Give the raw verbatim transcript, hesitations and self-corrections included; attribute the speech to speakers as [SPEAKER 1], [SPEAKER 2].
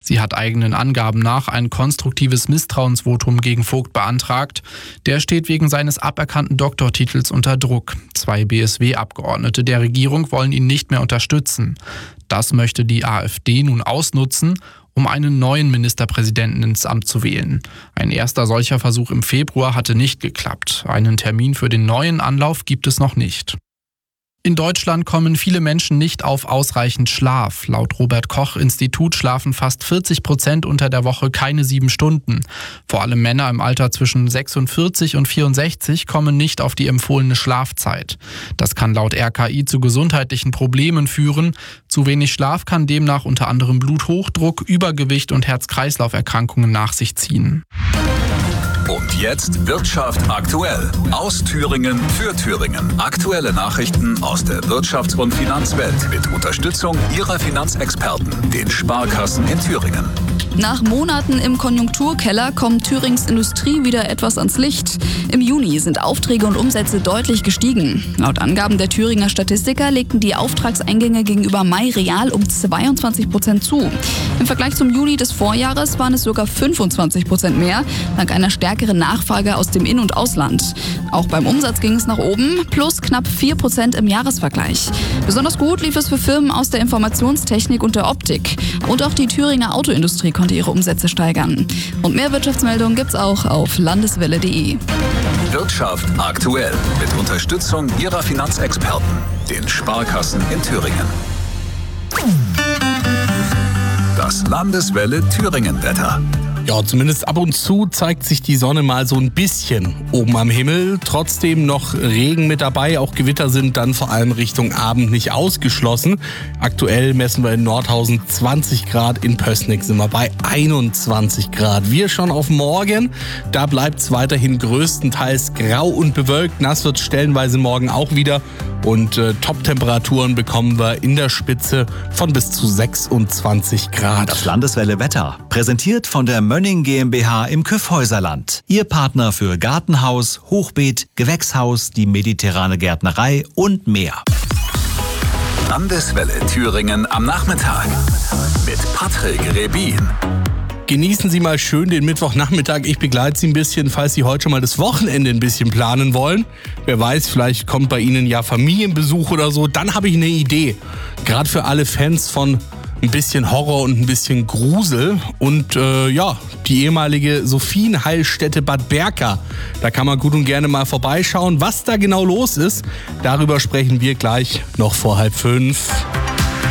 [SPEAKER 1] Sie hat eigenen Angaben nach ein konstruktives Misstrauensvotum gegen Vogt beantragt. Der steht wegen seines aberkannten Doktortitels unter Druck. Zwei B S W-Abgeordnete der Regierung wollen ihn nicht mehr unterstützen. Das möchte die AfD nun ausnutzen, um einen neuen Ministerpräsidenten ins Amt zu wählen. Ein erster solcher Versuch im Februar hatte nicht geklappt. Einen Termin für den neuen Anlauf gibt es noch nicht. In Deutschland kommen viele Menschen nicht auf ausreichend Schlaf. Laut Robert-Koch-Institut schlafen fast vierzig Prozent unter der Woche keine sieben Stunden. Vor allem Männer im Alter zwischen sechsundvierzig und vierundsechzig kommen nicht auf die empfohlene Schlafzeit. Das kann laut R K I zu gesundheitlichen Problemen führen. Zu wenig Schlaf kann demnach unter anderem Bluthochdruck, Übergewicht und Herz-Kreislauf-Erkrankungen nach sich ziehen.
[SPEAKER 2] Und jetzt Wirtschaft aktuell. Aus Thüringen für Thüringen. Aktuelle Nachrichten aus der Wirtschafts- und Finanzwelt mit Unterstützung Ihrer Finanzexperten, den Sparkassen in Thüringen.
[SPEAKER 3] Nach Monaten im Konjunkturkeller kommt Thürings Industrie wieder etwas ans Licht. Im Juni sind Aufträge und Umsätze deutlich gestiegen. Laut Angaben der Thüringer Statistiker legten die Auftragseingänge gegenüber Mai real um zweiundzwanzig Prozent zu. Im Vergleich zum Juli des Vorjahres waren es sogar fünfundzwanzig Prozent mehr, dank einer stärkeren Nachfrage aus dem In- und Ausland. Auch beim Umsatz ging es nach oben, plus knapp vier Prozent im Jahresvergleich. Besonders gut lief es für Firmen aus der Informationstechnik und der Optik. Und auch die Thüringer Autoindustrie konnte ihre Umsätze steigern. Und mehr Wirtschaftsmeldungen gibt's auch auf landeswelle punkt de.
[SPEAKER 2] Wirtschaft aktuell mit Unterstützung Ihrer Finanzexperten, den Sparkassen in Thüringen. Das Landeswelle Thüringen-Wetter.
[SPEAKER 4] Ja, zumindest ab und zu zeigt sich die Sonne mal so ein bisschen oben am Himmel. Trotzdem noch Regen mit dabei. Auch Gewitter sind dann vor allem Richtung Abend nicht ausgeschlossen. Aktuell messen wir in Nordhausen zwanzig Grad, in Pößneck sind wir bei einundzwanzig Grad. Wir schon auf morgen. Da bleibt es weiterhin größtenteils grau und bewölkt. Nass wird stellenweise morgen auch wieder. Und äh, Top-Temperaturen bekommen wir in der Spitze von bis zu sechsundzwanzig Grad.
[SPEAKER 5] Das Landeswelle Wetter, präsentiert von der Mönning GmbH im Kyffhäuserland. Ihr Partner für Gartenhaus, Hochbeet, Gewächshaus, die mediterrane Gärtnerei und mehr.
[SPEAKER 2] Landeswelle Thüringen am Nachmittag mit Patrick Rebin.
[SPEAKER 4] Genießen Sie mal schön den Mittwochnachmittag. Ich begleite Sie ein bisschen, falls Sie heute schon mal das Wochenende ein bisschen planen wollen. Wer weiß, vielleicht kommt bei Ihnen ja Familienbesuch oder so. Dann habe ich eine Idee. Gerade für alle Fans von ein bisschen Horror und ein bisschen Grusel. Und äh, ja, die ehemalige Sophienheilstätte Bad Berka. Da kann man gut und gerne mal vorbeischauen. Was da genau los ist, darüber sprechen wir gleich noch vor halb fünf.